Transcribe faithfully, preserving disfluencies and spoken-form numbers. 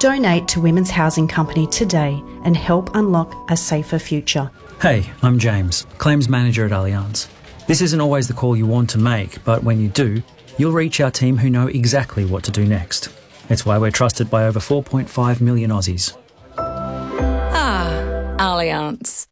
Donate to Women's Housing Company today and help unlock a safer future. Hey, I'm James, Claims Manager at Allianz. This isn't always the call you want to make, but when you do, you'll reach our team who know exactly what to do next. It's why we're trusted by over four point five million Aussies. Ah, Allianz.